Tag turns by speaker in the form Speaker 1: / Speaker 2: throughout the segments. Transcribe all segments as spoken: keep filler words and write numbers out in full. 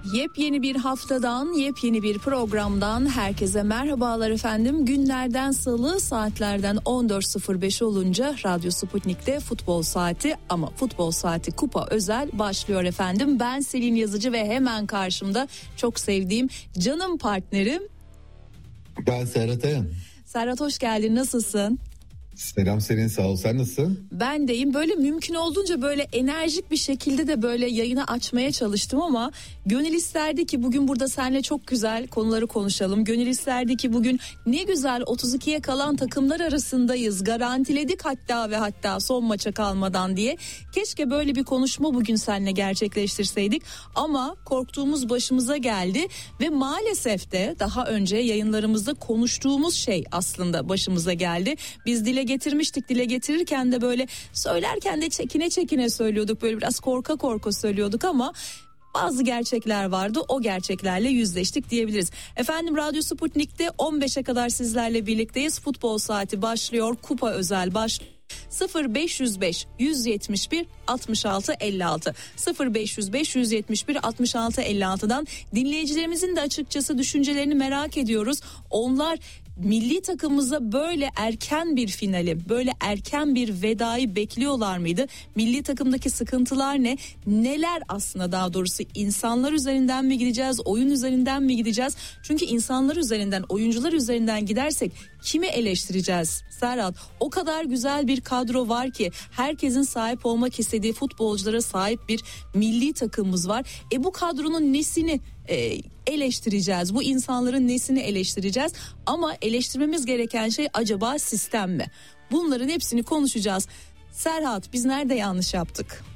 Speaker 1: Yepyeni bir haftadan, yepyeni bir programdan herkese merhabalar efendim. Günlerden salı, saatlerden on dört sıfır beş olunca Radyo Sputnik'te futbol saati, ama futbol saati kupa özel başlıyor efendim. Ben Selin Yazıcı ve hemen karşımda çok sevdiğim canım partnerim.
Speaker 2: Ben Serhat Ayan.
Speaker 1: Serhat, hoş geldin, nasılsın?
Speaker 2: Selam Selin, sağ ol, sen nasılsın?
Speaker 1: Ben deyim, böyle mümkün olduğunca böyle enerjik bir şekilde de böyle yayını açmaya çalıştım ama gönül isterdi ki bugün burada seninle çok güzel konuları konuşalım. Gönül isterdi ki bugün ne güzel otuz ikiye kalan takımlar arasındayız, garantiledik hatta ve hatta son maça kalmadan diye. Keşke böyle bir konuşma bugün seninle gerçekleştirseydik ama korktuğumuz başımıza geldi ve maalesef de daha önce yayınlarımızda konuştuğumuz şey aslında başımıza geldi. Biz dile getirmiştik, dile getirirken de böyle söylerken de çekine çekine söylüyorduk, böyle biraz korka korka söylüyorduk ama bazı gerçekler vardı, o gerçeklerle yüzleştik diyebiliriz. Efendim, Radyo Sputnik'te on beşe kadar sizlerle birlikteyiz. Futbol saati başlıyor, kupa özel başlıyor. sıfır beş yüz beş yüz yetmiş bir altmış altı elli altı sıfır beş yüz beş yüz yetmiş bir altmış altı elli altıdan dinleyicilerimizin de açıkçası düşüncelerini merak ediyoruz. Onlar milli takımımıza böyle erken bir finali, böyle erken bir vedayı bekliyorlar mıydı? Milli takımdaki sıkıntılar ne? Neler aslında, daha doğrusu insanlar üzerinden mi gideceğiz, oyun üzerinden mi gideceğiz? Çünkü insanlar üzerinden, oyuncular üzerinden gidersek kimi eleştireceğiz Serhat? O kadar güzel bir kadro var ki, herkesin sahip olmak istediği futbolculara sahip bir milli takımımız var. E bu kadronun nesini e, eleştireceğiz? Bu insanların nesini eleştireceğiz? Ama eleştirmemiz gereken şey acaba sistem mi? Bunların hepsini konuşacağız. Serhat, biz nerede yanlış yaptık?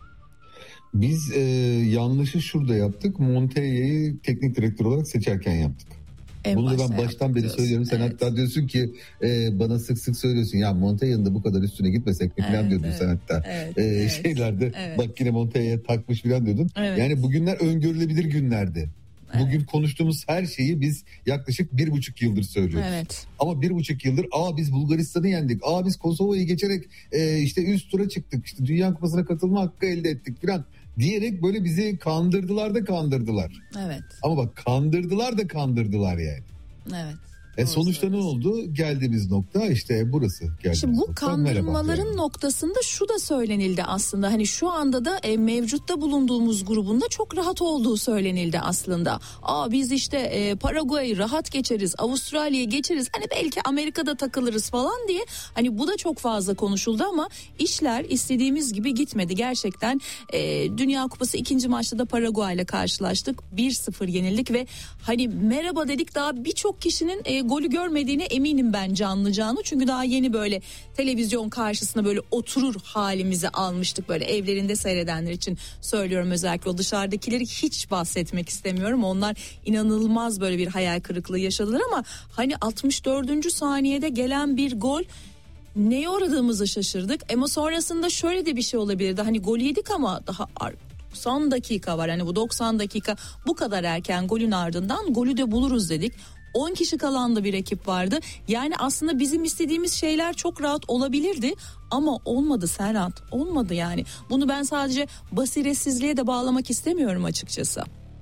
Speaker 2: Biz e, yanlışı şurada yaptık. Montella'yı teknik direktör olarak seçerken yaptık. En Bunu da ben baştan beri söylüyorum. Sen evet. hatta diyorsun ki e, bana sık sık söylüyorsun. Ya Montella'nın da bu kadar üstüne gitmesek mi evet, falan diyordun evet, sen hatta. Evet, e, evet, şeylerde evet. Bak yine Montella'ya takmış falan diyordun. Evet. Yani bugünler öngörülebilir günlerdi. Evet. Bugün konuştuğumuz her şeyi biz yaklaşık bir buçuk yıldır söylüyoruz. Evet. Ama bir buçuk yıldır aa biz Bulgaristan'ı yendik, aa biz Kosova'yı geçerek e, işte üst tura çıktık, işte Dünya Kupası'na katılma hakkı elde ettik falan diyerek böyle bizi kandırdılar da kandırdılar. Evet. Ama bak kandırdılar da kandırdılar yani. Evet. E sonuçta ne oldu? Geldiğimiz nokta işte burası.
Speaker 1: Şimdi bu
Speaker 2: nokta.
Speaker 1: kandırmaların
Speaker 2: yani.
Speaker 1: noktasında şu da söylenildi aslında. Hani şu anda da e, mevcutta bulunduğumuz grubunda çok rahat olduğu söylenildi aslında. Aa biz işte e, Paraguay'ı rahat geçeriz, Avustralya'yı geçeriz. Hani belki Amerika'da takılırız falan diye. Hani bu da çok fazla konuşuldu ama işler istediğimiz gibi gitmedi. Gerçekten e, Dünya Kupası ikinci maçta da Paraguay'la karşılaştık. bir sıfır yenildik ve hani merhaba dedik, daha birçok kişinin e, golü görmediğine eminim ben canlı canlı. Çünkü daha yeni böyle televizyon karşısına böyle oturur halimizi almıştık, böyle evlerinde seyredenler için söylüyorum, özellikle o dışarıdakileri hiç bahsetmek istemiyorum. Onlar inanılmaz böyle bir hayal kırıklığı yaşadılar ama hani altmış dördüncü saniyede gelen bir gol, neye uğradığımızı şaşırdık. Ama sonrasında şöyle de bir şey olabilirdi, hani gol yedik ama daha doksan dakika var, hani bu doksan dakika bu kadar erken golün ardından golü de buluruz dedik. on kişi kalan da bir ekip vardı. Yani aslında bizim istediğimiz şeyler çok rahat olabilirdi ama olmadı Serhat. Olmadı yani. Bunu ben sadece basiretsizliğe de bağlamak istemiyorum açıkçası.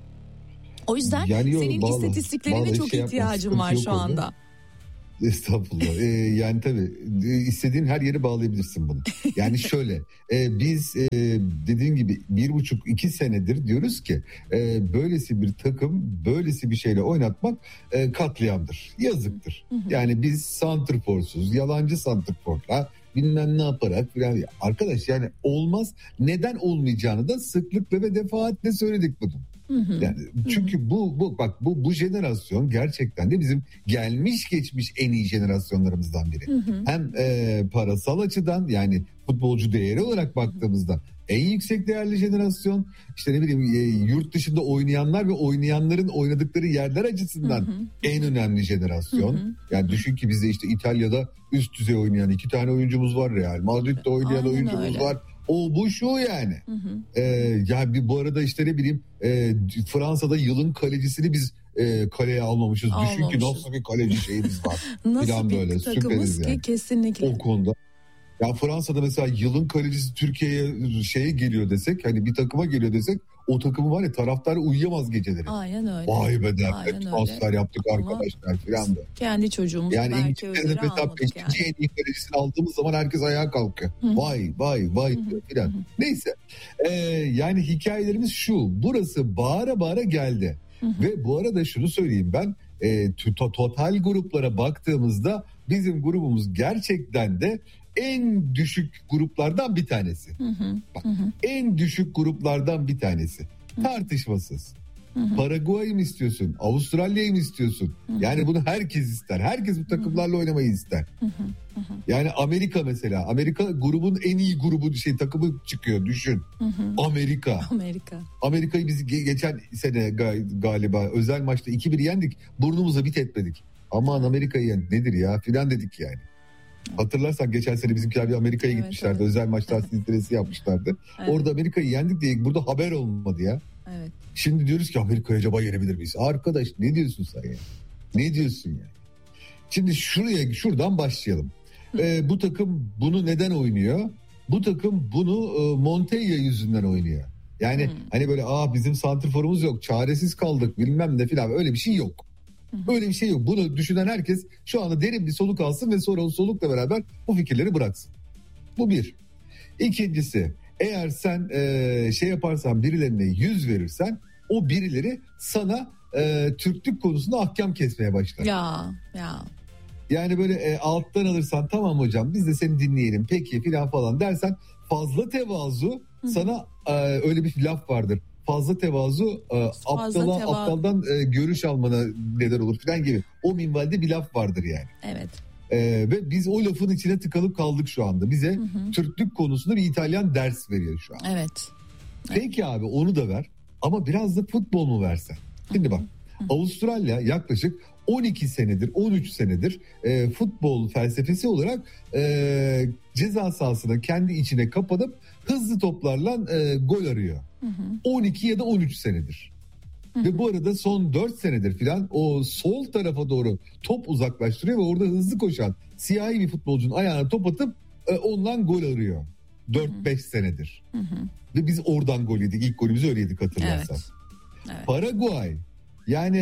Speaker 1: O yüzden yani yok, senin bağlı, istatistiklerine çok şey ihtiyacım var şu anda. Orada.
Speaker 2: Estağfurullah. Ee, yani tabii istediğin her yere bağlayabilirsin bunu. Yani şöyle e, biz e, dediğin gibi bir buçuk iki senedir diyoruz ki e, böylesi bir takım böylesi bir şeyle oynatmak e, katliamdır, yazıktır. Hı hı. Yani biz santrforsuz, yalancı santrforla bilmem ne yaparak falan. Arkadaş yani olmaz. Neden olmayacağını da sıklıkla ve defaatle söyledik bunu. Hı hı. Yani çünkü hı hı. bu bu bak bu bu jenerasyon gerçekten de bizim gelmiş geçmiş en iyi jenerasyonlarımızdan biri. Hı hı. Hem e, parasal açıdan, yani futbolcu değeri olarak baktığımızda en yüksek değerli jenerasyon, işte ne bileyim e, yurt dışında oynayanlar ve oynayanların oynadıkları yerler açısından hı hı. en önemli jenerasyon. Hı hı. Yani düşün ki bizde işte İtalya'da üst düzey oynayan iki tane oyuncumuz var, Real Madrid'de oynayan Aynen oyuncumuz öyle. var. O bu şu yani. Hı hı. Ee, ya bir bu arada işte ne bileyim e, Fransa'da yılın kalecisini biz e, kaleye almamışız. almamışız. Düşün ki nasıl bir kaleci şeyimiz var.
Speaker 1: Nasıl bir böyle. takımız ki yani. Kesinlikle.
Speaker 2: O konuda. Ya Fransa'da mesela yılın kalecisi Türkiye'ye şeye geliyor desek, hani bir takıma geliyor desek o takımı var ya, taraftar uyuyamaz geceleri.
Speaker 1: Aynen öyle.
Speaker 2: Vay be der.
Speaker 1: Aynen
Speaker 2: Transfer
Speaker 1: öyle.
Speaker 2: yaptık
Speaker 1: Ama
Speaker 2: arkadaşlar filan da.
Speaker 1: Kendi çocuğumuz
Speaker 2: Yani
Speaker 1: belki
Speaker 2: İngiltere'de
Speaker 1: Özer'i
Speaker 2: mesela
Speaker 1: almadık
Speaker 2: beşinci
Speaker 1: yani.
Speaker 2: en iyi kalecisini aldığımız zaman herkes ayağa kalkıyor.
Speaker 1: Hı.
Speaker 2: Vay vay vay diyor filan. Neyse. Ee, yani hikayelerimiz şu. Burası bağıra bağıra geldi.
Speaker 1: Hı hı.
Speaker 2: Ve bu arada şunu söyleyeyim ben. E, to- total gruplara baktığımızda bizim grubumuz gerçekten de en düşük gruplardan bir tanesi.
Speaker 1: Hı hı.
Speaker 2: Bak,
Speaker 1: Hı hı.
Speaker 2: en düşük gruplardan bir tanesi. Tartışmasız.
Speaker 1: Hı hı.
Speaker 2: Paraguay'ı mı istiyorsun? Avustralya'yı mı istiyorsun?
Speaker 1: Hı hı.
Speaker 2: Yani bunu herkes ister. Herkes bu takımlarla oynamayı ister.
Speaker 1: Hı hı. Hı hı.
Speaker 2: Yani Amerika mesela. Amerika grubun en iyi grubu şey takımı çıkıyor, düşün.
Speaker 1: Hı hı.
Speaker 2: Amerika.
Speaker 1: Amerika.
Speaker 2: Amerika'yı biz ge- geçen sene ga- galiba özel maçta iki bir yendik. Burnumuza bit etmedik. Aman Amerika'yı yendik. Nedir ya filan dedik yani. Hatırlarsan geçen sene bizimkiler bir Amerika'ya
Speaker 1: Evet,
Speaker 2: gitmişlerdi.
Speaker 1: evet.
Speaker 2: Özel maçlar silsilesi yapmışlardı.
Speaker 1: Evet.
Speaker 2: Orada Amerika'yı yendik diye burada haber olmadı ya.
Speaker 1: Evet.
Speaker 2: Şimdi diyoruz ki Amerika'ya acaba yenebilir miyiz? Arkadaş ne diyorsun sen ya? Ne diyorsun ya? Şimdi şuraya şuradan başlayalım. Ee, bu takım bunu neden oynuyor? Bu takım bunu e, Montella yüzünden oynuyor. Yani
Speaker 1: Hmm.
Speaker 2: hani böyle aa bizim santrforumuz yok, çaresiz kaldık bilmem ne filan, öyle bir şey yok. Öyle bir şey yok. Bunu düşünen herkes şu anda derin bir soluk alsın ve sonra o solukla beraber bu fikirleri bıraksın. Bu bir. İkincisi, eğer sen e, şey yaparsan, birilerine yüz verirsen o birileri sana e, Türklük konusunda ahkam kesmeye başlar.
Speaker 1: Ya ya.
Speaker 2: Yani böyle e, alttan alırsan tamam hocam biz de seni dinleyelim peki filan falan dersen, fazla tevazu
Speaker 1: Hı.
Speaker 2: sana e, öyle bir laf vardır. Fazla tevazu e,
Speaker 1: Fazla
Speaker 2: aptala,
Speaker 1: teva-
Speaker 2: aptaldan e, görüş almana neden olur filan gibi. O minvalde bir laf vardır yani.
Speaker 1: Evet.
Speaker 2: E, ve biz o lafın içine tıkalıp kaldık şu anda. Bize
Speaker 1: Hı hı.
Speaker 2: Türklük konusunda bir İtalyan ders veriyor şu an.
Speaker 1: Evet.
Speaker 2: Peki abi onu da ver ama biraz da futbol mu versen? Şimdi bak, Avustralya yaklaşık on iki senedir, on üç senedir e, futbol felsefesi olarak e, ceza sahasına kendi içine kapanıp hızlı toplarla e, gol arıyor.
Speaker 1: Hı hı.
Speaker 2: on iki ya da on üç senedir. Ve bu arada son dört senedir filan o sol tarafa doğru top uzaklaştırıyor ve orada hızlı koşan siyahi bir futbolcunun ayağına top atıp e, ondan gol arıyor. dört beş senedir.
Speaker 1: Hı hı.
Speaker 2: Ve biz oradan gol yedik. İlk golümüzü öyle yedik hatırlarsan.
Speaker 1: Evet. Evet.
Speaker 2: Paraguay yani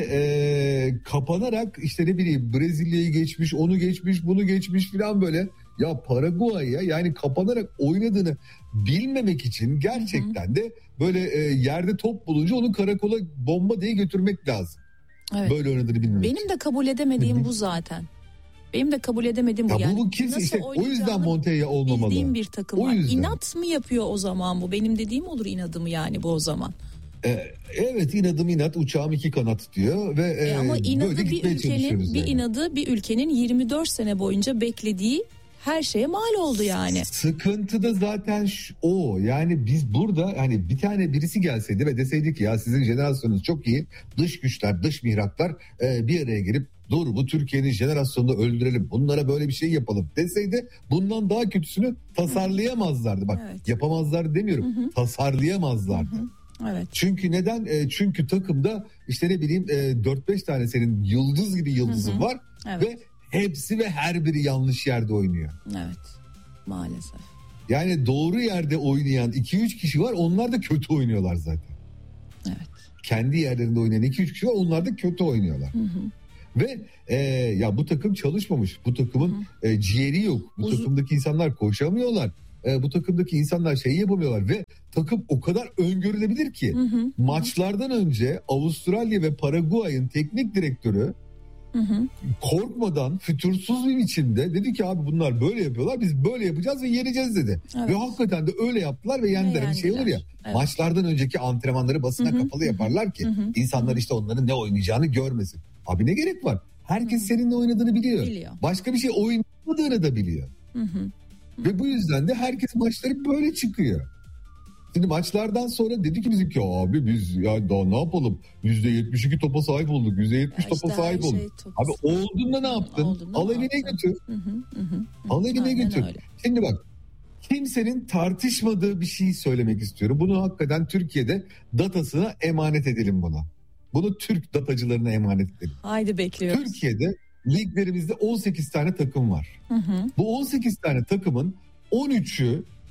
Speaker 2: e, kapanarak işte ne bileyim Brezilya'yı geçmiş, onu geçmiş, bunu geçmiş filan böyle. Ya Paraguay'a yani kapanarak oynadığını bilmemek için gerçekten de böyle e, yerde top bulunca onu karakola bomba diye götürmek lazım.
Speaker 1: Evet.
Speaker 2: Böyle oynadığını bilmemek için.
Speaker 1: Benim de kabul edemediğim bu zaten. Benim de kabul edemediğim bu.
Speaker 2: Ya
Speaker 1: Yani
Speaker 2: bu kimse
Speaker 1: nasıl
Speaker 2: işte o yüzden
Speaker 1: oynayacağını
Speaker 2: Montella olmamalı.
Speaker 1: bildiğim bir takım
Speaker 2: O
Speaker 1: var.
Speaker 2: yüzden.
Speaker 1: İnat mı yapıyor o zaman bu? Benim dediğim olur inadımı yani bu o zaman.
Speaker 2: E, evet inadım inat, uçağım iki kanat diyor ve
Speaker 1: E
Speaker 2: e,
Speaker 1: ama inadı
Speaker 2: böyle
Speaker 1: bir
Speaker 2: gitmeye
Speaker 1: ülkenin
Speaker 2: çalışıyoruz
Speaker 1: bir
Speaker 2: yani.
Speaker 1: inadı bir ülkenin yirmi dört sene boyunca beklediği her şeye mal oldu yani.
Speaker 2: Sıkıntı da zaten şu- o. Yani biz burada hani bir tane birisi gelseydi ve deseydi ki ya sizin jenerasyonunuz çok iyi. Dış güçler, dış mihraklar e, bir araya gelip dur bu Türkiye'nin jenerasyonunu öldürelim. Bunlara böyle bir şey yapalım deseydi bundan daha kötüsünü tasarlayamazlardı. Bak
Speaker 1: Evet.
Speaker 2: yapamazlar demiyorum.
Speaker 1: Hı hı.
Speaker 2: Tasarlayamazlardı.
Speaker 1: Evet.
Speaker 2: Çünkü neden? E, çünkü takımda işte ne bileyim e, dört beş tane senin yıldız gibi yıldızın
Speaker 1: Hı hı.
Speaker 2: var
Speaker 1: Evet.
Speaker 2: ve hepsi ve her biri yanlış yerde oynuyor.
Speaker 1: Evet. Maalesef.
Speaker 2: Yani doğru yerde oynayan iki üç kişi var, onlar da kötü oynuyorlar zaten.
Speaker 1: Evet.
Speaker 2: Kendi yerlerinde oynayan iki üç kişi var, onlar da kötü oynuyorlar.
Speaker 1: Hı hı.
Speaker 2: Ve e, ya bu takım çalışmamış. Bu takımın e, ciğeri yok. Bu
Speaker 1: Uzun-
Speaker 2: takımdaki insanlar koşamıyorlar. E, bu takımdaki insanlar şey yapamıyorlar ve takım o kadar öngörülebilir ki.
Speaker 1: Hı hı.
Speaker 2: Maçlardan önce Avustralya ve Paraguay'ın teknik direktörü
Speaker 1: Hı hı.
Speaker 2: korkmadan fütursuz bir biçimde dedi ki abi bunlar böyle yapıyorlar, biz böyle yapacağız ve yeneceğiz dedi.
Speaker 1: Evet.
Speaker 2: Ve hakikaten de öyle yaptılar ve yendiler. Bir şey olur ya,
Speaker 1: yendiler. Evet.
Speaker 2: maçlardan önceki antrenmanları basına
Speaker 1: Hı hı,
Speaker 2: kapalı
Speaker 1: hı hı,
Speaker 2: yaparlar ki
Speaker 1: hı hı,
Speaker 2: insanlar işte onların ne oynayacağını görmesin. Abi ne gerek var? Herkes senin ne oynadığını biliyor.
Speaker 1: Biliyor.
Speaker 2: Başka bir şey oynamadığını da biliyor.
Speaker 1: Hı hı.
Speaker 2: Ve bu yüzden de herkes maçları böyle çıkıyor. Şimdi maçlardan sonra dedi ki bizimki abi biz ya daha ne yapalım? yüzde yetmiş iki topa sahip olduk. yüzde yetmiş
Speaker 1: Ya
Speaker 2: topa
Speaker 1: işte her
Speaker 2: sahip
Speaker 1: şey
Speaker 2: olduk.
Speaker 1: topu
Speaker 2: Abi
Speaker 1: sahip.
Speaker 2: olduğunda ne yaptın?
Speaker 1: Olduğunda
Speaker 2: Al
Speaker 1: ne
Speaker 2: evine
Speaker 1: yaptın?
Speaker 2: götür.
Speaker 1: Hı hı, hı hı.
Speaker 2: Al evine
Speaker 1: Aynen
Speaker 2: götür.
Speaker 1: öyle.
Speaker 2: Şimdi bak, kimsenin tartışmadığı bir şey söylemek istiyorum. Bunu hakikaten Türkiye'de datasına emanet edelim buna. Bunu Türk datacılarına emanet edelim.
Speaker 1: Haydi bekliyoruz.
Speaker 2: Türkiye'de liglerimizde on sekiz tane takım var.
Speaker 1: Hı hı.
Speaker 2: Bu on sekiz tane takımın on üçü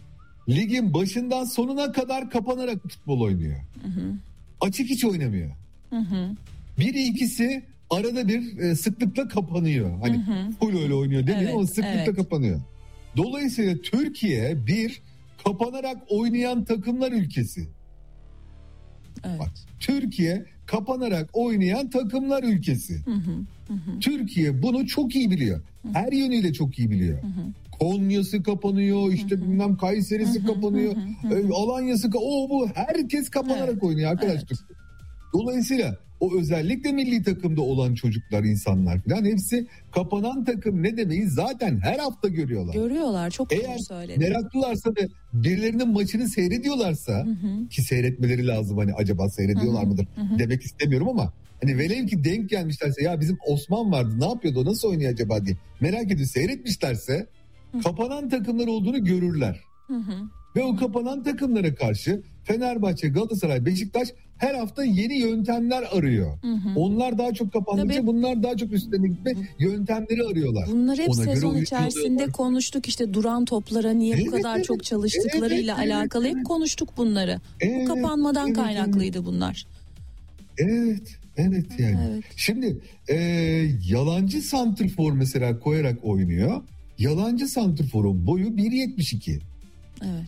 Speaker 2: ligin başından sonuna kadar kapanarak futbol oynuyor. Hı hı. Açık hiç oynamıyor. Hı hı. Biri ikisi arada bir e, sıklıkla kapanıyor. Hani hı hı. full öyle oynuyor demiyor evet, ama sıklıkla evet. kapanıyor. Dolayısıyla Türkiye bir kapanarak oynayan takımlar ülkesi. Evet. Bak, Türkiye kapanarak oynayan takımlar ülkesi. Hı hı, hı. Türkiye bunu çok iyi biliyor. Hı hı. Her yönüyle çok iyi biliyor. Hı hı. Konya'sı kapanıyor, işte hı hı. bilmem Kayseri'si hı hı. kapanıyor, hı hı. Alanya'sı o bu herkes kapanarak evet. oynuyor arkadaşlar. Evet. Dolayısıyla o özellikle milli takımda olan çocuklar, insanlar falan hepsi kapanan takım ne demeyi zaten her hafta görüyorlar.
Speaker 1: Görüyorlar, çok
Speaker 2: Eğer
Speaker 1: doğru söyledin.
Speaker 2: meraklılarsa ve birilerinin maçını seyrediyorlarsa hı hı. ki seyretmeleri lazım, hani acaba seyrediyorlar hı hı. mıdır hı hı. demek istemiyorum ama hani velev ki denk gelmişlerse ya bizim Osman vardı ne yapıyordu o nasıl oynuyor acaba diye merak ediyor, seyretmişlerse hı. kapanan takımlar olduğunu görürler. Hı hı. Ve o kapanan takımlara karşı Fenerbahçe, Galatasaray, Beşiktaş her hafta yeni yöntemler arıyor. Hı hı. Onlar daha çok kapandıkça tabii, bunlar daha çok üstlerine gitme yöntemleri arıyorlar.
Speaker 1: Bunlar hep Ona sezon içerisinde konuştuk, işte duran toplara niye evet, bu kadar evet, çok çalıştıklarıyla evet, alakalı evet, hep konuştuk bunları. Evet, bu kapanmadan evet, kaynaklıydı evet. bunlar.
Speaker 2: Evet, evet yani. Evet. Şimdi e, yalancı santrfor mesela koyarak oynuyor. Yalancı santrforun boyu bir yetmiş iki.
Speaker 1: Evet.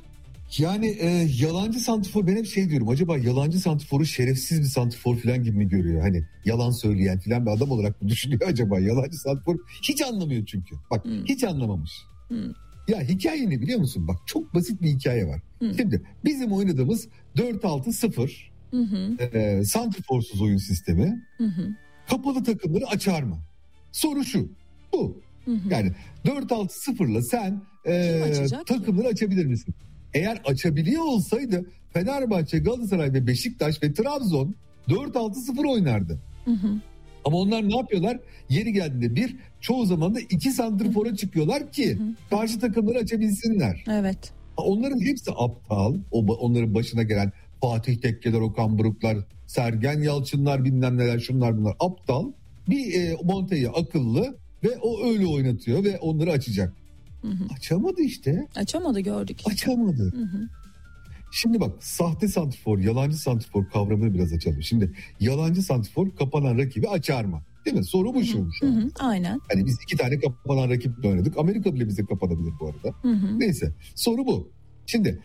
Speaker 2: Yani e, yalancı santrfor, ben hep şey diyorum, acaba yalancı santrforu şerefsiz bir santrfor falan gibi mi görüyor? Hani yalan söyleyen falan bir adam olarak mı düşünüyor acaba? Yalancı santrfor hiç anlamıyor çünkü. Bak hmm. hiç anlamamış. Hmm. Ya hikaye ne biliyor musun? Bak çok basit bir hikaye var. Hmm. Şimdi bizim oynadığımız dört altı sıfır hmm. e, santrforsuz oyun sistemi hmm. kapalı takımları açar mı? Soru şu. Bu. Hmm. Yani dört altı sıfırla sen e, takımları ki? açabilir misin? Eğer açabiliyor olsaydı Fenerbahçe, Galatasaray ve Beşiktaş ve Trabzon dört altı sıfır oynardı. Hı hı. Ama onlar ne yapıyorlar? Yeri geldiğinde bir, çoğu zaman da iki santrfora çıkıyorlar ki hı hı. karşı takımları açabilsinler.
Speaker 1: Evet.
Speaker 2: Onların hepsi aptal. Onların başına gelen Fatih Tekkeler, Okan Buruklar, Sergen Yalçınlar, bilmem neler, şunlar bunlar aptal. Bir e, Monte'yi akıllı ve o öyle oynatıyor ve onları açacak. Hı hı. Açamadı işte.
Speaker 1: Açamadı, gördük.
Speaker 2: Açamadı. Hı hı. Şimdi bak, sahte santrfor, yalancı santrfor kavramını biraz açalım. Şimdi yalancı santrfor kapanan rakibi açar mı? Değil mi? Soru bu şu.
Speaker 1: Hı hı. Aynen.
Speaker 2: Hani biz iki tane kapanan rakiple oynadık. Amerika bile bize kapanabilir bu arada. Hı hı. Neyse, soru bu. Şimdi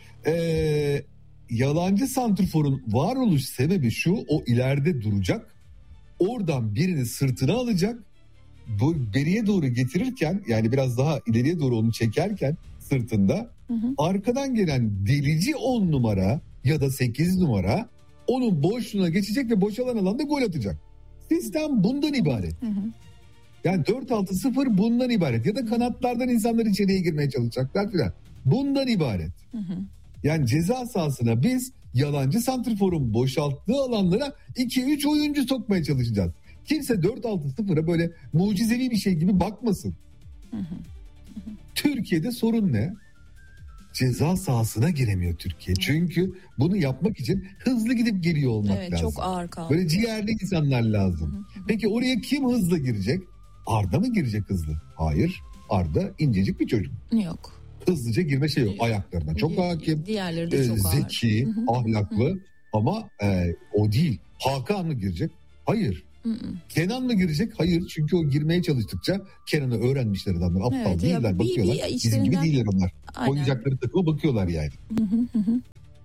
Speaker 2: ee, yalancı santrforun varoluş sebebi şu: o ileride duracak. Oradan birini sırtına alacak. Bu beriye doğru getirirken, yani biraz daha ileriye doğru onu çekerken sırtında hı hı. arkadan gelen delici on numara ya da sekiz numara onun boşluğuna geçecek ve boşalan alanda gol atacak. Sistem bundan ibaret. Hı hı. Yani dört altı sıfır bundan ibaret. Ya da kanatlardan insanlar içeriye girmeye çalışacaklar filan. Bundan ibaret. Hı hı. Yani ceza sahasına biz yalancı santrforun boşalttığı alanlara iki üç oyuncu sokmaya çalışacağız. Kimse dört altı sıfıra böyle mucizevi bir şey gibi bakmasın. Hı hı. Hı hı. Türkiye'de sorun ne? Ceza sahasına giremiyor Türkiye. Hı. Çünkü bunu yapmak için hızlı gidip geliyor olmak evet, lazım.
Speaker 1: Çok ağır kaldı.
Speaker 2: Böyle ciğerli insanlar lazım. Hı hı. Peki oraya kim hızlı girecek? Arda mı girecek hızlı? Hayır. Arda incecik bir çocuk.
Speaker 1: Yok.
Speaker 2: Hızlıca girme şey yok. Ayaklarına çok hakim.
Speaker 1: Diğerleri de çok
Speaker 2: e,
Speaker 1: ağır.
Speaker 2: Zeki, ahlaklı hı hı. ama e, o değil. Hakan mı girecek? Hayır. Hı-hı. Kenan mı girecek? Hayır, çünkü o girmeye çalıştıkça Kenan'ı öğrenmişler adamlar. Aptal evet, değiller, ya, bakıyorlar. Bir, bir Bizim gibi değiller onlar. Aynen. Oynayacakları takıma bakıyorlar yani. Hı hı.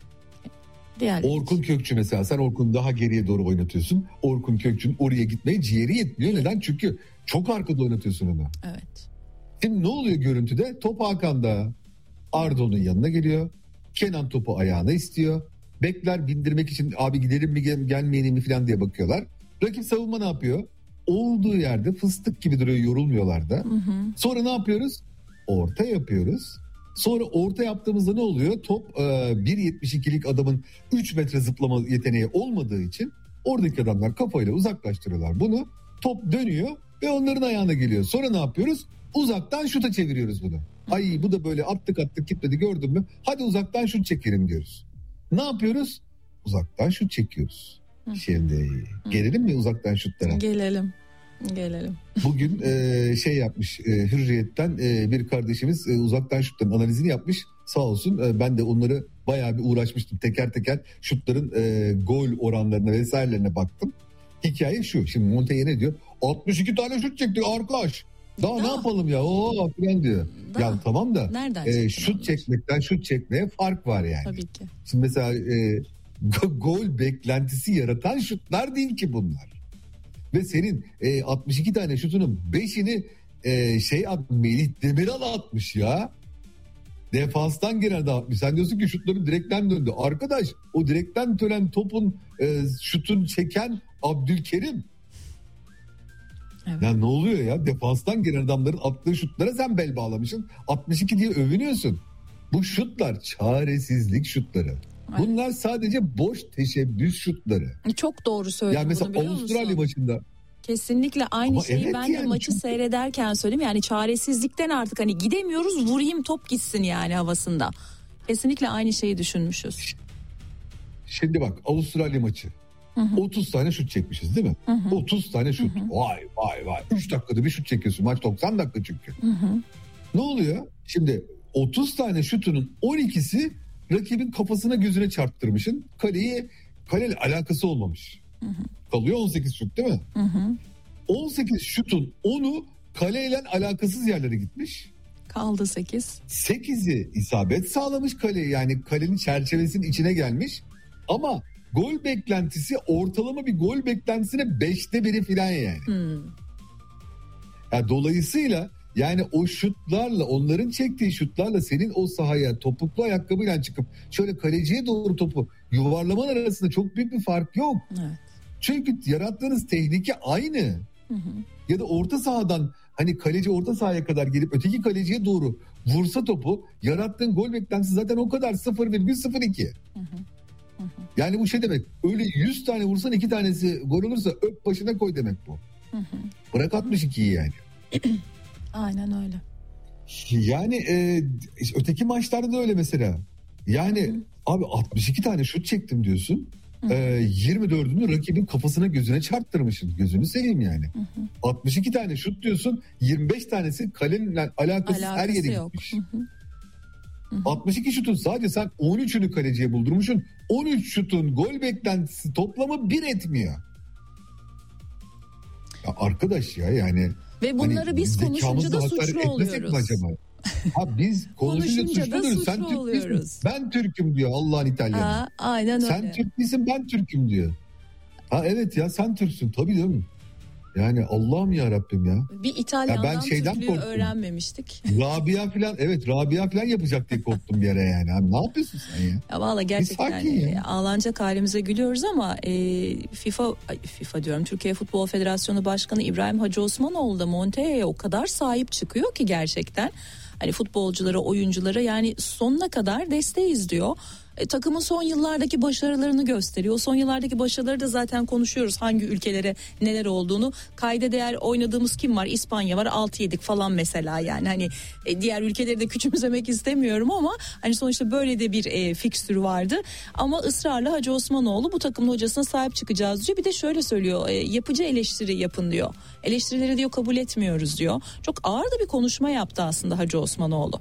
Speaker 2: Orkun Kökçü mesela, sen Orkun'u daha geriye doğru oynatıyorsun. Orkun Kökçü'nün oraya gitmeye ciğeri yetmiyor. Neden? Çünkü çok arkada oynatıyorsun onu.
Speaker 1: Evet.
Speaker 2: Şimdi ne oluyor görüntüde? Top Hakan'da. Arda'nın yanına geliyor. Kenan topu ayağına istiyor. Bekler bindirmek için abi gidelim mi gelmeyelim mi falan diye bakıyorlar. Rakip savunma ne yapıyor? Olduğu yerde fıstık gibi duruyor, yorulmuyorlar da. Hı hı. Sonra ne yapıyoruz? Orta yapıyoruz. Sonra orta yaptığımızda ne oluyor? Top e, bir yetmiş ikilik adamın üç metre zıplama yeteneği olmadığı için oradaki adamlar kafayla uzaklaştırıyorlar bunu. Top dönüyor ve onların ayağına geliyor. Sonra ne yapıyoruz? Uzaktan şuta çeviriyoruz bunu. Ay bu da böyle attık attık gitmedi, gördün mü? Hadi uzaktan şut çekelim diyoruz. Ne yapıyoruz? Uzaktan şut çekiyoruz. Hı. Şimdi gelelim mi uzaktan şutlara?
Speaker 1: Gelelim. Gelelim.
Speaker 2: Bugün e, şey yapmış e, Hürriyet'ten e, bir kardeşimiz e, uzaktan şutların analizini yapmış. Sağ olsun e, ben de onları bayağı bir uğraşmıştım. Teker teker şutların e, gol oranlarına vesairelerine baktım. Hikaye şu. Şimdi Montaigne ne diyor? altmış iki tane şut çekti arkadaş. Daha
Speaker 1: Daha.
Speaker 2: ne yapalım ya? Oo falan diyor.
Speaker 1: Daha.
Speaker 2: Ya tamam da e, şut
Speaker 1: onlar?
Speaker 2: çekmekten şut çekmeye fark var yani.
Speaker 1: Tabii ki.
Speaker 2: Şimdi mesela e, gol beklentisi yaratan şutlar değil ki bunlar. Ve senin e, altmış iki tane şutunun beşini e, şey at, Melih Demiral atmış ya. Defanstan genelde atmış. Sen diyorsun ki şutların direkten döndü. Arkadaş o direkten dönen topun e, şutun çeken Abdülkerim. Evet. Ya ne oluyor ya? Defanstan gelen adamların attığı şutlara sen bel bağlamışsın. altmış iki diye övünüyorsun. Bu şutlar çaresizlik şutları. Evet. Bunlar sadece boş teşebbüs şutları.
Speaker 1: Çok doğru söyledin.
Speaker 2: Yani mesela
Speaker 1: bunu,
Speaker 2: Avustralya maçında.
Speaker 1: Kesinlikle aynı
Speaker 2: Ama
Speaker 1: şeyi
Speaker 2: evet
Speaker 1: ben de
Speaker 2: yani
Speaker 1: maçı
Speaker 2: çünkü...
Speaker 1: seyrederken söyledim. Yani çaresizlikten artık hani gidemiyoruz, vurayım top gitsin yani havasında. Kesinlikle aynı şeyi düşünmüşüz.
Speaker 2: Şimdi bak Avustralya maçı. Hı hı. otuz tane şut çekmişiz değil mi? Hı hı. otuz tane şut. Hı hı. Vay vay vay. üç dakikada bir şut çekiyorsun. Maç doksan dakika çünkü. Hı hı. Ne oluyor? Şimdi otuz tane şutunun on ikisi rakibin kafasına gözüne çarptırmışsın. Kaleyi kaleyle alakası olmamış. Hı hı. Kalıyor on sekiz şut değil mi? Hı hı. on sekiz şutun onu kaleyle alakasız yerlere gitmiş.
Speaker 1: Kaldı sekiz.
Speaker 2: sekizi isabet sağlamış kaleye, yani kalenin çerçevesinin içine gelmiş. Ama gol beklentisi ortalama bir gol beklentisine beşte biri falan yani. Hmm. Yani dolayısıyla yani o şutlarla, onların çektiği şutlarla senin o sahaya topuklu ayakkabıyla çıkıp şöyle kaleciye doğru topu yuvarlaman arasında çok büyük bir fark yok. Evet. Çünkü yarattığınız tehlike aynı. Hı hı. Ya da orta sahadan hani kaleci orta sahaya kadar gelip öteki kaleciye doğru vursa topu, yarattığın gol beklentisi zaten o kadar, sıfır virgül sıfır iki. Hı hı. Hı hı. Yani bu şey demek, öyle yüz tane vursan iki tanesi gol olursa öp başına koy demek bu. Hı hı. Bırak altmış ikiyi yani.
Speaker 1: Aynen öyle.
Speaker 2: Yani e, öteki maçlarda da öyle mesela. Yani hı hı. abi altmış iki tane şut çektim diyorsun. Hı hı. E, yirmi dördünü rakibin kafasına gözüne çarptırmışsın. Gözünü seveyim yani. Hı hı. altmış iki tane şut diyorsun. yirmi beş tanesi kaleyle alakasız, alakası her yere yok. Gitmiş. Hı hı. Hı hı. altmış iki şutun sadece sen on üçünü kaleciye buldurmuşsun. on üç şutun gol beklentisi toplamı bir etmiyor. Ya arkadaş ya yani.
Speaker 1: Ve bunları hani biz konuşunca da suçlu oluyoruz.
Speaker 2: Ha biz konuşunca, konuşunca suçlu oluyoruz. Sen Türk değilsin, ben Türk'üm diyor Allah'ın İtalyanı. Ha,
Speaker 1: aynen
Speaker 2: sen
Speaker 1: öyle.
Speaker 2: Türk değilsin, ben Türk'üm diyor. Ha evet ya, sen Türksün tabii değil mi? Yani Allah'ım ya Rabbim ya.
Speaker 1: Bir İtalyandan ya ben şeyden Türklüğü korktum. Öğrenmemiştik.
Speaker 2: Rabia falan, evet Rabia falan yapacak diye korktum bir yere yani. Abi, ne yapıyorsun sen ya?
Speaker 1: Ya valla gerçekten ya. Ağlanacak halimize gülüyoruz ama e, FIFA FIFA diyorum Türkiye Futbol Federasyonu Başkanı İbrahim Hacı Osmanoğlu da Montaign'e o kadar sahip çıkıyor ki gerçekten. Hani futbolculara, oyunculara yani sonuna kadar desteğiz diyor. E, takımın son yıllardaki başarılarını gösteriyor. Son yıllardaki başarıları da zaten konuşuyoruz. Hangi ülkelere neler olduğunu. Kayda değer oynadığımız kim var? İspanya var, altı yedik falan mesela yani. Hani e, diğer ülkeleri de küçümsemek istemiyorum ama hani sonuçta böyle de bir e, fikstürü vardı. Ama ısrarla Hacı Osmanoğlu bu takımın hocasına sahip çıkacağız diyor. Bir de şöyle söylüyor. E, yapıcı eleştiri yapın diyor. Eleştirileri diyor kabul etmiyoruz diyor. Çok ağır da bir konuşma yaptı aslında Hacı Osmanoğlu.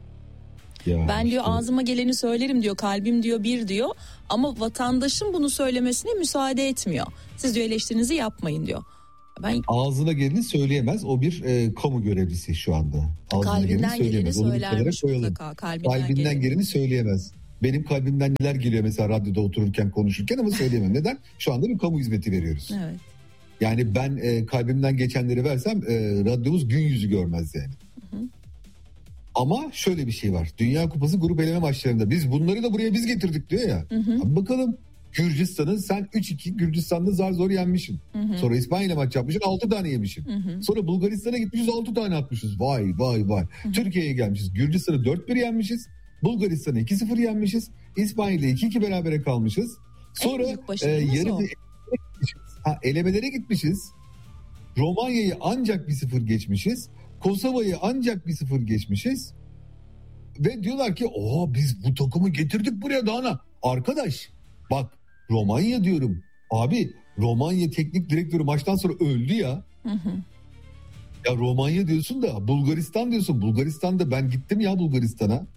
Speaker 1: Ya ben işte. diyor ağzıma geleni söylerim diyor, kalbim diyor bir diyor ama vatandaşın bunu söylemesine müsaade etmiyor. Siz diyor eleştirinizi yapmayın diyor. Ben
Speaker 2: ağzına geleni söyleyemez, o bir e, kamu görevlisi şu anda. Ağzına
Speaker 1: kalbinden geleni, geleni söylermiş mutlaka.
Speaker 2: Kalbinden, kalbinden geleni. geleni söyleyemez. Benim kalbimden neler geliyor mesela radyoda otururken konuşurken ama söyleyemem. Neden? Şu anda bir kamu hizmeti veriyoruz. Evet. Yani ben e, kalbimden geçenleri versem e, radyomuz gün yüzü görmez yani. Hı hı. Ama şöyle bir şey var. Dünya Kupası grup eleme maçlarında biz bunları da buraya biz getirdik diyor ya. Hı hı. Abi bakalım, Gürcistan'ın sen üç iki Gürcistan'da zar zor yenmişsin. Hı hı. Sonra İspanya ile maç yapmışsın, altı tane yemişsin. Hı hı. Sonra Bulgaristan'a gitmişiz, altı tane atmışız. Vay vay vay. Hı hı. Türkiye'ye gelmişiz. Gürcistan'ı dört bir yenmişiz. Bulgaristan'ı iki sıfır yenmişiz. İspanya ile iki iki berabere kalmışız. Sonra e, yarı bir ha, elemelere gitmişiz. Romanya'yı ancak bir sıfır geçmişiz. Kosova'yı ancak bir sıfır geçmişiz. Ve diyorlar ki oha biz bu takımı getirdik buraya daha ne? Arkadaş bak, Romanya diyorum. Abi Romanya teknik direktörü maçtan sonra öldü ya. Hı hı. Ya Romanya diyorsun da Bulgaristan diyorsun. Bulgaristan'da ben gittim ya Bulgaristan'a.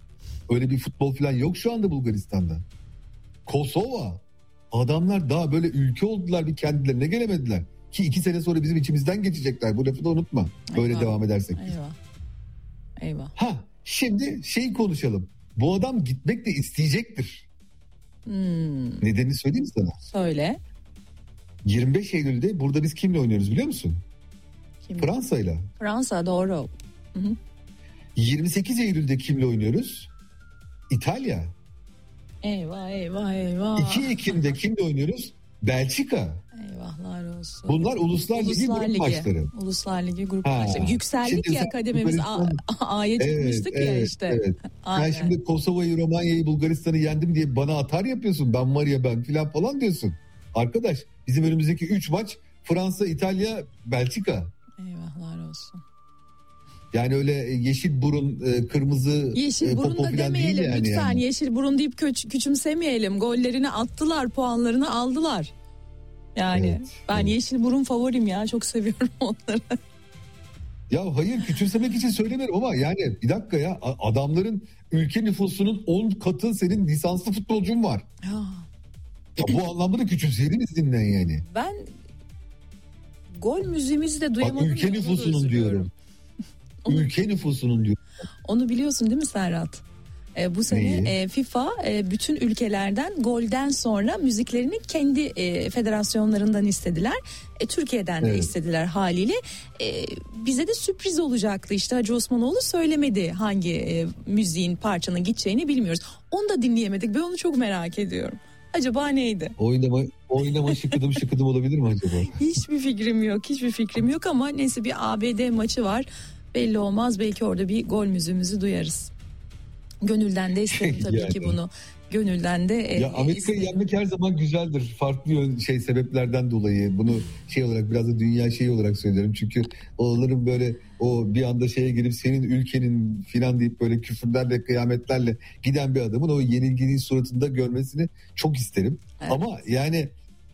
Speaker 2: Öyle bir futbol falan yok şu anda Bulgaristan'da. Kosova. Adamlar daha böyle ülke oldular, bir kendilerine gelemediler. Ki iki sene sonra bizim içimizden geçecekler. Bu lafı da unutma. Böyle
Speaker 1: Eyvah.
Speaker 2: devam edersek.
Speaker 1: Eyvah. Eyvah.
Speaker 2: Ha, şimdi şey konuşalım. Bu adam gitmek de isteyecektir.
Speaker 1: Hmm.
Speaker 2: Nedenini söyleyeyim mi sana?
Speaker 1: Söyle.
Speaker 2: yirmi beş Eylül'de burada biz kimle oynuyoruz biliyor musun?
Speaker 1: Kim?
Speaker 2: Fransa'yla.
Speaker 1: Fransa, doğru. Hı hı.
Speaker 2: yirmi sekiz Eylül'de kimle oynuyoruz? İtalya.
Speaker 1: Eyvah eyvah eyvah.
Speaker 2: iki Ekim'de kimle oynuyoruz? Belçika.
Speaker 1: Eyvahlar olsun.
Speaker 2: Bunlar Uluslar,
Speaker 1: Uluslar
Speaker 2: Ligi grup
Speaker 1: Ligi.
Speaker 2: maçları.
Speaker 1: Uluslar Ligi grup
Speaker 2: Ha,
Speaker 1: maçları. Yükseldik
Speaker 2: şimdi
Speaker 1: ya
Speaker 2: sen
Speaker 1: kadememiz.
Speaker 2: Bulgaristan-
Speaker 1: A- A'ya çıkmıştık
Speaker 2: Evet,
Speaker 1: ya
Speaker 2: evet,
Speaker 1: işte.
Speaker 2: evet.
Speaker 1: Aynen.
Speaker 2: Sen şimdi Kosova'yı, Romanya'yı, Bulgaristan'ı yendim diye bana atar yapıyorsun. Ben var ya ben filan falan diyorsun. Arkadaş, bizim önümüzdeki üç maç Fransa, İtalya, Belçika.
Speaker 1: Eyvahlar olsun.
Speaker 2: Yani öyle yeşil burun, e, kırmızı
Speaker 1: Yeşil
Speaker 2: e,
Speaker 1: burun
Speaker 2: popo
Speaker 1: da
Speaker 2: filan
Speaker 1: demeyelim
Speaker 2: değil yani.
Speaker 1: lütfen.
Speaker 2: yani.
Speaker 1: Yeşil burun deyip küç- küçümsemeyelim. Gollerini attılar, puanlarını aldılar. Yani
Speaker 2: Evet,
Speaker 1: ben
Speaker 2: evet.
Speaker 1: yeşil burun favorim ya. Çok seviyorum onları.
Speaker 2: Ya hayır, küçümsemek için söylemiyorum ama yani bir dakika ya, a- adamların ülke nüfusunun on katı senin lisanslı futbolcun var.
Speaker 1: Ya,
Speaker 2: Ya bu anlamda da küçümseyelim dinlen yani.
Speaker 1: ben gol müziğimizi de
Speaker 2: Bak
Speaker 1: duyamadım.
Speaker 2: ülke
Speaker 1: ya, onu da
Speaker 2: nüfusunun
Speaker 1: üzülüyorum.
Speaker 2: diyorum.
Speaker 1: Onu-
Speaker 2: Ülke nüfusunun diyorum.
Speaker 1: Onu biliyorsun değil mi Serhat? Ee, bu sene
Speaker 2: Neyi?
Speaker 1: e, FIFA e, bütün ülkelerden golden sonra müziklerini kendi e, federasyonlarından istediler. E, Türkiye'den de
Speaker 2: Evet.
Speaker 1: istediler haliyle. E, bize de sürpriz olacaktı işte, Hacı Osmanoğlu söylemedi hangi e, müziğin, parçanın gideceğini bilmiyoruz. Onu da dinleyemedik. Ben onu çok merak ediyorum. Acaba neydi?
Speaker 2: Oynama, oynama şıkıdım şıkıdım olabilir mi acaba?
Speaker 1: Hiçbir fikrim yok. Hiçbir fikrim yok ama neyse, bir A B D maçı var. Belli olmaz, belki orada bir gol müziğimizi duyarız. Gönülden de isterim tabii
Speaker 2: Yani.
Speaker 1: ki bunu. Gönülden de e,
Speaker 2: Ya Amerika'yı
Speaker 1: isterim.
Speaker 2: yenmek her zaman güzeldir. Farklı yön, şey sebeplerden dolayı. Bunu şey olarak, biraz da dünya şeyi olarak söylüyorum. Çünkü onların böyle o bir anda şeye girip senin ülkenin filan deyip böyle küfürlerle, kıyametlerle giden bir adamın o yenilginin suratında görmesini çok isterim.
Speaker 1: Evet.
Speaker 2: Ama yani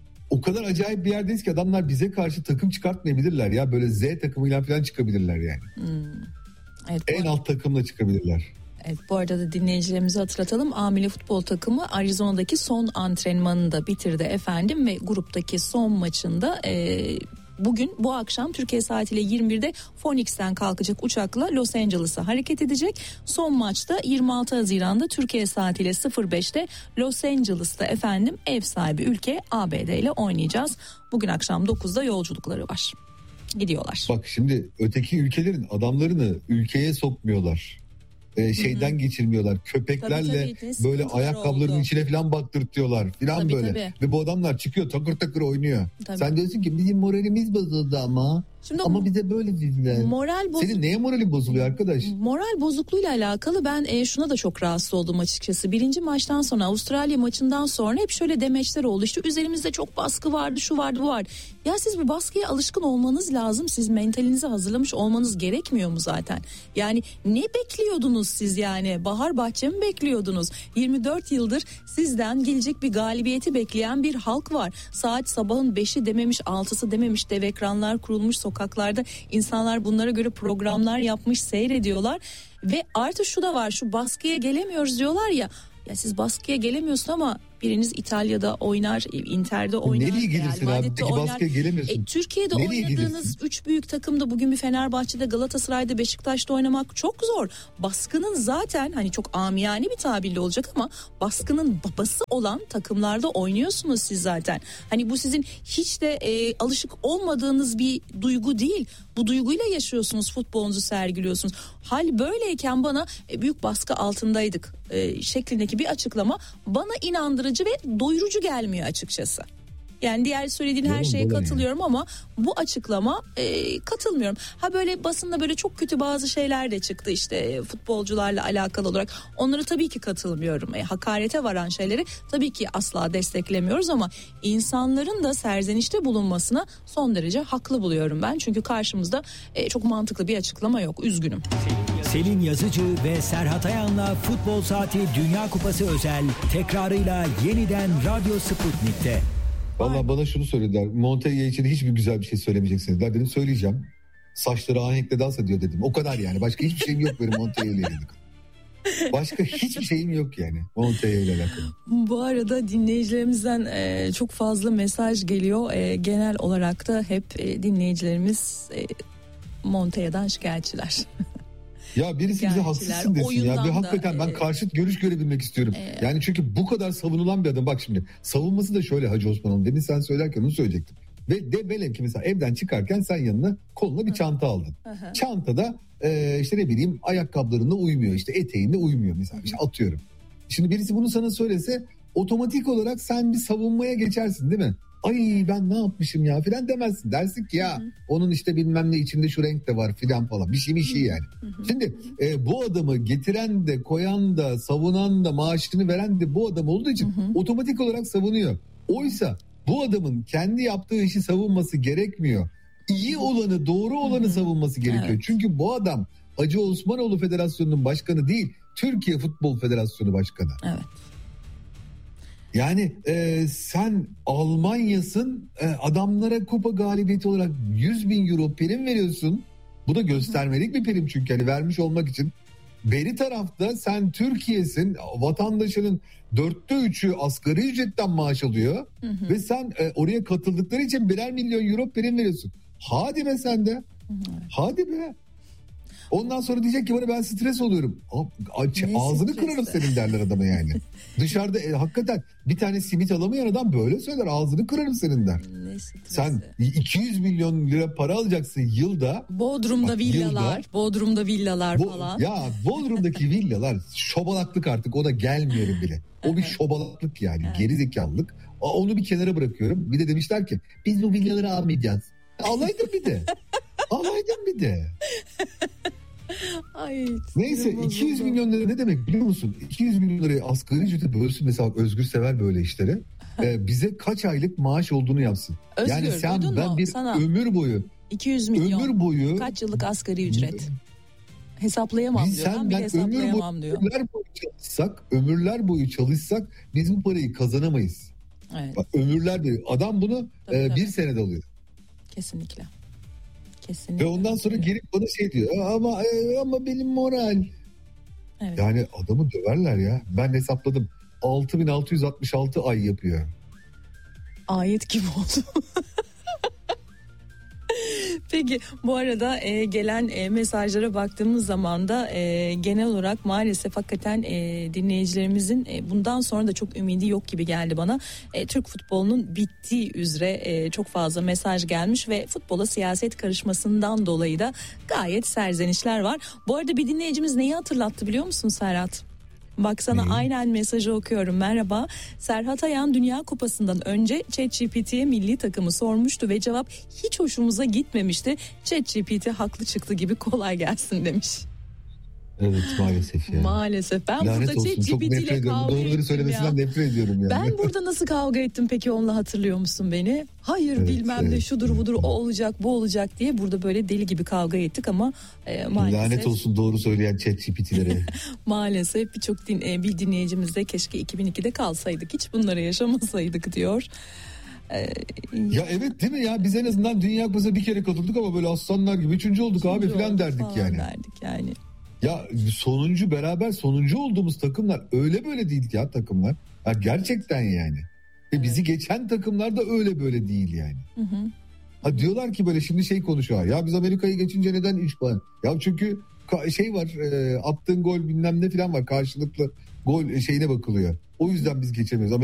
Speaker 2: o kadar acayip bir yerdeyiz ki adamlar bize karşı takım çıkartmayabilirler ya. Böyle Z takımıyla falan çıkabilirler yani.
Speaker 1: Hmm. Evet, bu,
Speaker 2: En alt takımla çıkabilirler.
Speaker 1: evet, bu arada da dinleyicilerimize hatırlatalım. A milli futbol takımı Arizona'daki son antrenmanını da bitirdi efendim ve gruptaki son maçında e, bugün bu akşam Türkiye saatiyle yirmi birde Phoenix'ten kalkacak uçakla Los Angeles'a hareket edecek. Son maçta yirmi altı Haziran'da Türkiye saatiyle sıfır beşte Los Angeles'ta efendim ev sahibi ülke A B D ile oynayacağız. Bugün akşam dokuzda yolculukları var. Gidiyorlar.
Speaker 2: Bak şimdi öteki ülkelerin adamlarını ülkeye sokmuyorlar. Ee, şeyden Hı-hı. geçirmiyorlar. Köpeklerle
Speaker 1: Tabii, tabii,
Speaker 2: böyle ayakkabıların
Speaker 1: oldu.
Speaker 2: içine falan baktırtıyorlar falan
Speaker 1: Tabii,
Speaker 2: böyle.
Speaker 1: tabii.
Speaker 2: Ve bu adamlar çıkıyor takır takır oynuyor.
Speaker 1: Tabii.
Speaker 2: Sen diyorsun ki bizim moralimiz bozuldu ama.
Speaker 1: Şimdi
Speaker 2: ama bize böyle dediler.
Speaker 1: Moral bozuk...
Speaker 2: Senin neye moralin bozuluyor arkadaş?
Speaker 1: Moral bozukluğuyla alakalı ben e, şuna da çok rahatsız oldum açıkçası. Birinci maçtan sonra, Avustralya maçından sonra hep şöyle demeçler oldu. İşte üzerimizde çok baskı vardı, şu vardı, bu vardı. Ya siz bu baskıya alışkın olmanız lazım. Siz mentalinizi hazırlamış olmanız gerekmiyor mu zaten? Yani ne bekliyordunuz siz yani? Bahar bahçe mi bekliyordunuz? yirmi dört yıldır sizden gelecek bir galibiyeti bekleyen bir halk var. Saat sabahın beşi dememiş, altısı dememiş, dev ekranlar kurulmuş sokaklarda. İnsanlar bunlara göre programlar yapmış, seyrediyorlar. Ve artı şu da var, şu baskıya gelemiyoruz diyorlar ya. Ya siz baskıya gelemiyorsun ama biriniz İtalya'da oynar, Inter'de oynar.
Speaker 2: Nereye gelirsin
Speaker 1: Real
Speaker 2: abi?
Speaker 1: Madrid'de
Speaker 2: Peki
Speaker 1: oynar.
Speaker 2: baskıya gelemiyorsun.
Speaker 1: E, Türkiye'de
Speaker 2: Nereye
Speaker 1: oynadığınız
Speaker 2: gelirsin?
Speaker 1: üç büyük takımda bugün bir Fenerbahçe'de, Galatasaray'da, Beşiktaş'ta oynamak çok zor. Baskının zaten hani çok amiyane bir tabirle olacak ama baskının babası olan takımlarda oynuyorsunuz siz zaten. Hani bu sizin hiç de e, alışık olmadığınız bir duygu değil. Bu duyguyla yaşıyorsunuz, futbolunuzu sergiliyorsunuz. Hal böyleyken bana e, büyük baskı altındaydık e, şeklindeki bir açıklama bana inandırıcı ve doyurucu gelmiyor açıkçası. Yani diğer söylediğin her
Speaker 2: Doğru,
Speaker 1: şeye
Speaker 2: doğru
Speaker 1: katılıyorum ama bu açıklama e, katılmıyorum. Ha böyle basında böyle çok kötü bazı şeyler de çıktı işte e, futbolcularla alakalı olarak. Onlara tabii ki katılmıyorum. E, hakarete varan şeyleri tabii ki asla desteklemiyoruz ama insanların da serzenişte bulunmasına son derece haklı buluyorum ben. Çünkü karşımızda e, çok mantıklı bir açıklama yok. Üzgünüm.
Speaker 3: Selin Yazıcı ve Serhat Ayan'la Futbol Saati Dünya Kupası özel tekrarıyla yeniden Radyo Sputnik'te.
Speaker 2: Valla bana şunu söylediler. Montella için hiçbir güzel bir şey söylemeyeceksiniz. Ben dedim söyleyeceğim. Saçları ahenkle dans ediyor dedim. O kadar yani. Başka hiçbir şeyim yok benim Montella ile ilgili. Başka hiçbir şeyim yok yani Montella ile alakalı.
Speaker 1: Bu arada dinleyicilerimizden e, çok fazla mesaj geliyor. E, genel olarak da hep e, dinleyicilerimiz e, Montella'dan şikayetçiler.
Speaker 2: Ya birisi bize haksızsın desin ya. Bir hakikaten
Speaker 1: da,
Speaker 2: ben
Speaker 1: e,
Speaker 2: karşıt görüş görebilmek istiyorum. E, yani çünkü bu kadar savunulan bir adam. Bak şimdi savunması da şöyle Hacı Osman'ın. Demin sen söylerken onu söyleyecektim. Ve de velev ki mesela evden çıkarken sen yanına koluna bir çanta aldın. Hı-hı. Çantada e, işte ne bileyim ayakkabılarına uymuyor. İşte eteğinde uymuyor mesela. İşte atıyorum. Şimdi birisi bunu sana söylese otomatik olarak sen bir savunmaya geçersin değil mi? Ay ben ne yapmışım ya filan demezsin. Dersin ki ya Hı-hı. onun işte bilmem ne içinde şu renk de var filan falan. Bir şey bir şey yani. Hı-hı. Şimdi e, bu adamı getiren de koyan da savunan da maaşını veren de bu adam olduğu için Hı-hı. otomatik olarak savunuyor. Oysa bu adamın kendi yaptığı işi savunması gerekmiyor. İyi olanı, doğru olanı Hı-hı. savunması gerekiyor. Evet. Çünkü bu adam Hacı Osmanoğlu Federasyonu'nun başkanı değil, Türkiye Futbol Federasyonu Başkanı.
Speaker 1: Evet.
Speaker 2: Yani e, sen Almanya'sın, e, adamlara kupa galibiyeti olarak yüz bin euro prim veriyorsun. Bu da göstermelik bir prim çünkü hani vermiş olmak için. Beri tarafta sen Türkiye'sin, vatandaşının dörtte üçü asgari ücretten maaş alıyor. Hı hı. Ve sen e, oraya katıldıkları için birer milyon euro prim veriyorsun. Hadi be sen de. Hı hı. Hadi be. Ondan sonra diyecek ki bana ben stres oluyorum. Aç, ağzını stresi? Kırarım senin derler adama yani. Dışarıda e, hakikaten bir tane simit alamayan adam böyle söyler. Ağzını kırarım senin der. Sen iki yüz milyon lira para alacaksın yılda.
Speaker 1: Bodrum'da bak, villalar. Yılda, Bodrum'da villalar bo, falan.
Speaker 2: Ya Bodrum'daki villalar şobalaklık artık, ona gelmiyorum bile. O bir şobalaklık yani, evet. Gerizekalılık. Onu bir kenara bırakıyorum. Bir de demişler ki biz bu villaları almayacağız. Alaydın bir de. Alaydın bir de.
Speaker 1: Ay,
Speaker 2: neyse iki yüz milyon lira ne demek biliyor musun? iki yüz milyon lirayı asgari ücrete bölsün mesela, Özgür sever böyle işleri. Ee, bize kaç aylık maaş olduğunu yapsın.
Speaker 1: Özgür,
Speaker 2: yani sen ben
Speaker 1: mu?
Speaker 2: bir
Speaker 1: Sana
Speaker 2: ömür boyu
Speaker 1: iki yüz milyon
Speaker 2: ömür boyu
Speaker 1: kaç yıllık asgari ücret? Hesaplayamam
Speaker 2: biz
Speaker 1: diyor.
Speaker 2: Sen,
Speaker 1: ben hesaplayamam
Speaker 2: ömür
Speaker 1: diyor.
Speaker 2: Ömürler boyu çalışsak, ömürler boyu çalışsak biz bu parayı kazanamayız.
Speaker 1: Evet.
Speaker 2: Bak, ömürler boyu. Adam bunu tabii, e, tabii. bir senede alıyor.
Speaker 1: Kesinlikle. Kesinlikle.
Speaker 2: Ve ondan sonra gelip bana şey diyor ama ama benim moral. Evet. Yani adamı döverler ya. Ben hesapladım. altı bin altı yüz altmış altı ay yapıyor.
Speaker 1: Ayet gibi oldu. Peki bu arada e, gelen e, mesajlara baktığımız zaman da e, genel olarak maalesef hakikaten e, dinleyicilerimizin e, bundan sonra da çok ümidi yok gibi geldi bana. E, Türk futbolunun bittiği üzere e, çok fazla mesaj gelmiş ve futbola siyaset karışmasından dolayı da gayet serzenişler var. Bu arada bir dinleyicimiz neyi hatırlattı biliyor musun Serhat? Baksana hmm. aynen mesajı okuyorum. Merhaba. Serhat Ayan Dünya Kupası'ndan önce ChatGPT'ye milli takımı sormuştu ve cevap hiç hoşumuza gitmemişti. ChatGPT haklı çıktı gibi, kolay gelsin demiş.
Speaker 2: Evet maalesef ya.
Speaker 1: Maalesef. Ben
Speaker 2: lanet
Speaker 1: burada ChatGPT ile kavga
Speaker 2: Doğruları
Speaker 1: ettim
Speaker 2: söylemesinden
Speaker 1: ya.
Speaker 2: nefret ediyorum yani.
Speaker 1: Ben burada nasıl kavga ettim peki, onunla hatırlıyor musun beni? Hayır evet, bilmem evet, ne şudur evet. budur o olacak bu olacak diye burada böyle deli gibi kavga ettik ama e, maalesef. Lanet
Speaker 2: olsun doğru söyleyen ChatGPT'lere.
Speaker 1: Maalesef birçok din, e, bir dinleyicimiz de keşke iki bin ikide kalsaydık, hiç bunları yaşamasaydık diyor. Ee,
Speaker 2: ya evet değil mi ya, biz en azından Dünya Kupası'na bir kere katıldık ama böyle aslanlar gibi üçüncü olduk üçüncü abi falan derdik falan yani.
Speaker 1: derdik yani.
Speaker 2: Ya sonuncu, beraber sonuncu olduğumuz takımlar öyle böyle değil ya takımlar. Ya gerçekten yani. Ve evet. bizi geçen takımlar da öyle böyle değil yani. Hı hı. Ha diyorlar ki böyle şimdi şey konuşuyor. Ya biz Amerika'yı geçince neden üç puan? Ya çünkü şey var, e, attığın gol bilmem ne falan var. Karşılıklı gol şeyine bakılıyor. O yüzden biz geçemiyoruz.